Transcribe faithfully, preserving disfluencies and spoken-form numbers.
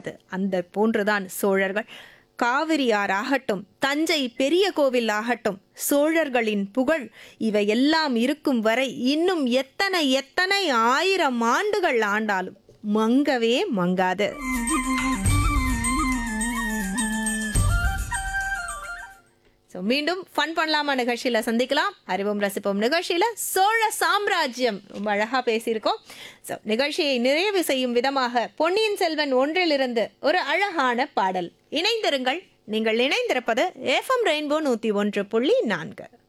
முடியாது. அந்த போன்றுதான் சோழர்கள். காவிரியார் ஆகட்டும், தஞ்சை பெரிய கோவில் ஆகட்டும், சோழர்களின் புகழ் இவையெல்லாம் இருக்கும் வரை இன்னும் எத்தனை எத்தனை ஆயிரம் ஆண்டுகள் ஆண்டாலும் மங்கவே மங்காது. ஸோ மீண்டும் ஃபன் பண்ணலாமா நிகழ்ச்சியில் சந்திக்கலாம். அறிவோம் ரசிப்போம் நிகழ்ச்சியில் சோழ சாம்ராஜ்யம் ரொம்ப அழகாக பேசியிருக்கோம். ஸோ நிகழ்ச்சியை நிறைவு செய்யும் விதமாக பொன்னியின் செல்வன் ஒன்றிலிருந்து ஒரு அழகான பாடல். இணைந்திருங்கள். நீங்கள் இணைந்திருப்பது எஃப்எம் ரெயின்போ நூற்றி ஒன்று புள்ளி நான்கு.